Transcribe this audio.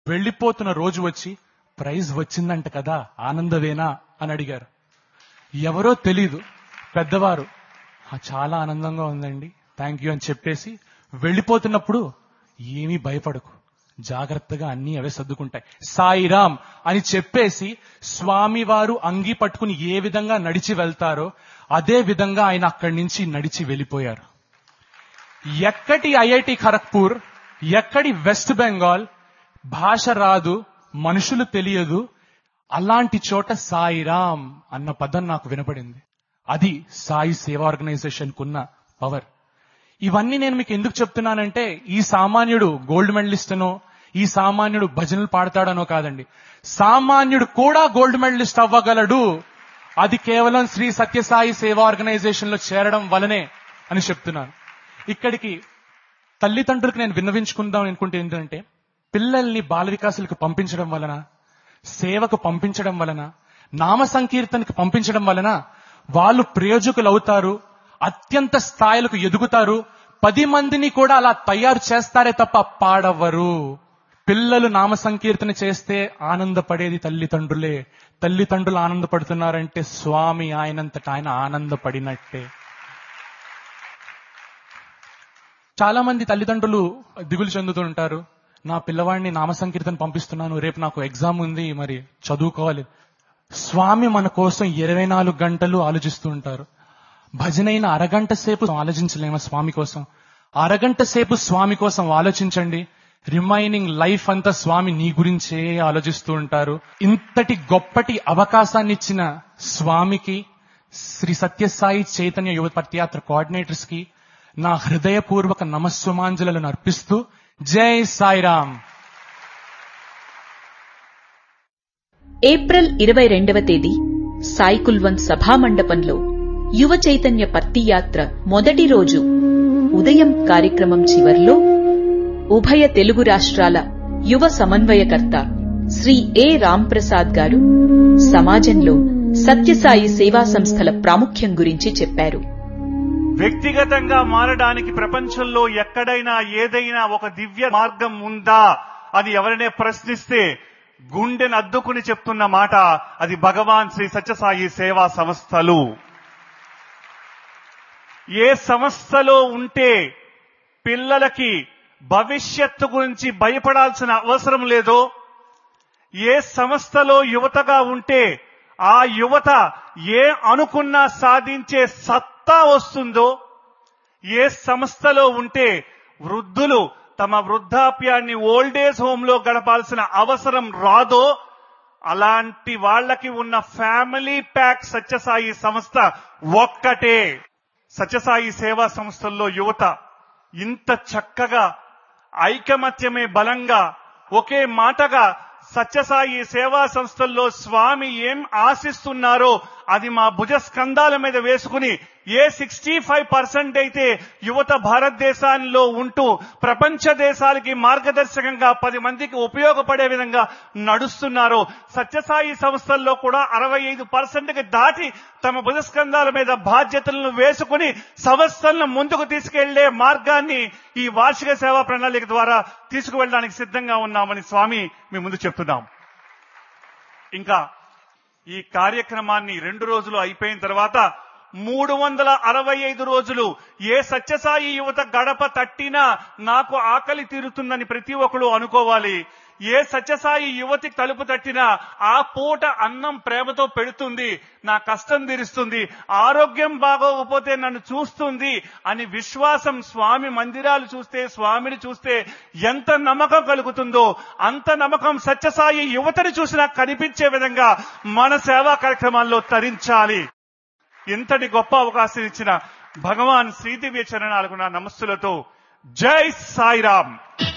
వెళ్లిపోతున్న రోజు వచ్చి ప్రైజ్ వచ్చిందంట కదా, ఆనందవేనా అని అడిగారు. ఎవరో తెలీదు, పెద్దవారు. చాలా ఆనందంగా ఉందండి, థ్యాంక్ యూ అని చెప్పేసి వెళ్లిపోతున్నప్పుడు, ఏమీ భయపడకు, జాగ్రత్తగా అన్ని అవే సర్దుకుంటాయి, సాయిరామ్ అని చెప్పేసి స్వామివారు అంగి పట్టుకుని ఏ విధంగా నడిచి వెళ్తారో అదే విధంగా ఆయన అక్కడి నుంచి నడిచి వెళ్ళిపోయారు. ఎక్కడి ఐఐటి ఖరగ్పూర్, ఎక్కడి వెస్ట్ బెంగాల్, భాష రాదు, మనుషులు తెలియదు, అలాంటి చోట సాయిరామ్ అన్న పదం నాకు వినపడింది. అది సాయి సేవా ఆర్గనైజేషన్ కున్న పవర్. ఇవన్నీ నేను మీకు ఎందుకు చెప్తున్నానంటే, ఈ సామాన్యుడు గోల్డ్ మెడలిస్ట్ అనో, ఈ సామాన్యుడు భజనలు పాడతాడనో కాదండి. సామాన్యుడు కూడా గోల్డ్ మెడలిస్ట్ అవ్వగలడు. అది కేవలం శ్రీ సత్యసాయి సేవా ఆర్గనైజేషన్ లో చేరడం వలనే అని చెప్తున్నాను. ఇక్కడికి తల్లిదండ్రులకు నేను విన్నవించుకుందాం అనుకుంటే ఏంటంటే, పిల్లల్ని బాల వికాసులకు పంపించడం వలన, సేవకు పంపించడం వలన, నామ సంకీర్తనకు పంపించడం వలన వాళ్ళు ప్రయోజకులు అవుతారు, అత్యంత స్థాయిలకు ఎదుగుతారు, 10 మందిని కూడా అలా తయారు చేస్తారే తప్ప పాడవ్వరు. పిల్లలు నామ సంకీర్తన చేస్తే ఆనందపడేది తల్లిదండ్రులే. తల్లిదండ్రులు ఆనందపడుతున్నారంటే స్వామి ఆయనంతట ఆయన ఆనందపడినట్టే. చాలా మంది తల్లిదండ్రులు దిగులు చెందుతూ ఉంటారు, నా పిల్లవాడిని నామ సంకీర్తన పంపిస్తున్నాను, రేపు నాకు ఎగ్జామ్ ఉంది, మరి చదువుకోవాలి. స్వామి మన కోసం 24 గంటలు ఆలోచిస్తూ ఉంటారు. భజనైన అరగంట సేపు ఆలోచించలేమా స్వామి కోసం? అరగంట సేపు స్వామి కోసం ఆలోచించండి. రిమైనింగ్ లైఫ్ అంతా స్వామి నీ గురించే ఆలోచిస్తూ ఉంటారు. ఇంతటి గొప్పటి అవకాశాన్ని ఇచ్చిన స్వామికి, శ్రీ సత్యసాయి చైతన్య యువ పత్యాత్ర కోఆర్డినేటర్స్ కి నా హృదయపూర్వక నమస్సుమాంజలను అర్పిస్తూ జై సాయిరామ్. ఏప్రిల్ 22వ తేదీ సాయి కుల్వంత్ సభామండపంలో యువ చైతన్య పత్తియాత్ర మొదటి రోజు ఉదయం కార్యక్రమం చివర్లో ఉభయ తెలుగు రాష్ట్రాల యువ సమన్వయకర్త శ్రీ ఏ రాంప్రసాద్ గారు సమాజంలో సత్యసాయి సేవా సంస్థల ప్రాముఖ్యం గురించి చెప్పారు. వ్యక్తిగతంగా మారడానికి ప్రపంచంలో ఎక్కడైనా ఏదైనా ఒక దివ్య మార్గం ఉందా అని ఎవరైనా ప్రశ్నిస్తే గుండెను అద్దుకుని చెప్తున్న మాట అది భగవాన్ శ్రీ సత్యసాయి సేవా సంస్థలు. ఏ సంస్థలో ఉంటే పిల్లలకి భవిష్యత్తు గురించి భయపడాల్సిన అవసరం లేదో, ఏ సంస్థలో యువతగా ఉంటే ఆ యువత ఏ అనుకున్నా సాధించే సత్తా వస్తుందో, ఏ సంస్థలో ఉంటే వృద్ధులు తమ వృద్ధాప్యాన్ని ఓల్డేజ్ హోమ్ లో గడపాల్సిన అవసరం రాదో, అలాంటి వాళ్ళకి ఉన్న ఫ్యామిలీ ప్యాక్ సత్యసాయి సంస్థ ఒక్కటే. సత్యసాయి సేవా సంస్థల్లో యువత ఇంత చక్కగా ఐకమత్యమే బలంగా ఒకే మాటగా సత్యసాయి సేవా సంస్థల్లో స్వామి ఏం ఆశిస్తున్నారో అది మా భుజ స్కంధాల మీద వేసుకుని ఏ 65% అయితే యువత భారతదేశంలో ఉంటూ ప్రపంచ దేశాలకి మార్గదర్శకంగా 10 మందికి ఉపయోగపడే విధంగా నడుస్తున్నారో, సత్యసాయి సంస్థల్లో కూడా 65%కి దాటి తమ భుజ స్కంధాల మీద బాధ్యతలను వేసుకుని సంస్థలను ముందుకు తీసుకెళ్లే మార్గాన్ని ఈ వార్షిక సేవా ప్రణాళిక ద్వారా తీసుకువెళ్ళడానికి సిద్ధంగా ఉన్నామని స్వామి మీ ముందు చెప్తున్నాం. ఇంకా ఈ కార్యక్రమాన్ని 2 రోజులు అయిపోయిన తర్వాత 365 రోజులు ఏ సత్యసాయి యువత గడప తట్టినా నాకు ఆకలి తీరుతుందని ప్రతి ఒక్కరు అనుకోవాలి. ఏ సత్యసాయి యువతి తలుపు తట్టినా ఆ పూట అన్నం ప్రేమతో పెడుతుంది, నా కష్టం తీరుస్తుంది, ఆరోగ్యం బాగోకపోతే నన్ను చూస్తుంది అని విశ్వాసం స్వామి మందిరాలు చూస్తే, స్వామిని చూస్తే ఎంత నమ్మకం కలుగుతుందో అంత నమ్మకం సత్యసాయి యువతని చూసినా కనిపించే విధంగా మన సేవా కార్యక్రమాల్లో తరించాలి. ఇంతటి గొప్ప అవకాశం ఇచ్చిన భగవాన్ శ్రీదివ్య చరణాలకు నా నమస్సులతో జై సాయిరామ్.